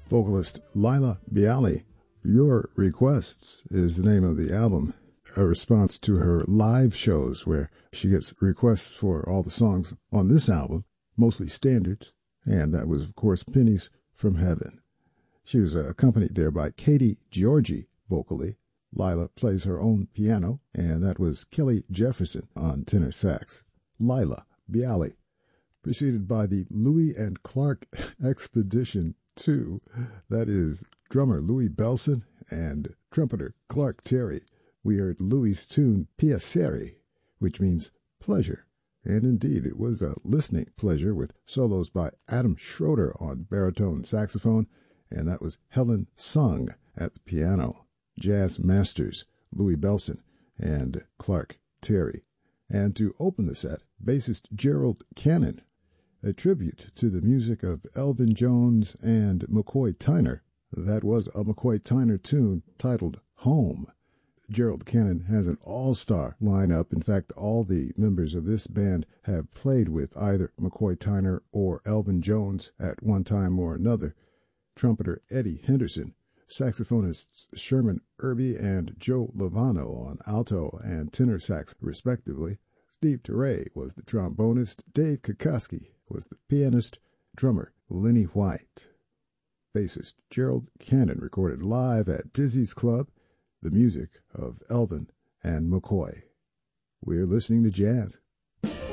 vocalist Laila Biali. Your Requests is the name of the album, a response to her live shows where she gets requests for all the songs on this album, mostly standards, and that was, of course, Pennies from Heaven. She was accompanied there by Katie Georgie vocally. Laila plays her own piano, and that was Kelly Jefferson on tenor sax. Laila Biali, preceded by the Louis and Clark Expedition 2, that is drummer Louis Belson and trumpeter Clark Terry. We heard Louis' tune Piacere, which means pleasure. And indeed, it was a listening pleasure with solos by Adam Schroeder on baritone saxophone, and that was Helen Sung at the piano. Jazz masters Louis Belson and Clark Terry. And to open the set, bassist Gerald Cannon, a tribute to the music of Elvin Jones and McCoy Tyner. That was a McCoy Tyner tune titled Home. Gerald Cannon has an all-star lineup. In fact, all the members of this band have played with either McCoy Tyner or Elvin Jones at one time or another. Trumpeter Eddie Henderson, saxophonists Sherman Irby and Joe Lovano on alto and tenor sax, respectively. Steve Teray was the trombonist. Dave Kukoski was the pianist. Drummer Lenny White. Bassist Gerald Cannon recorded live at Dizzy's Club, the music of Elvin and McCoy. We're listening to jazz.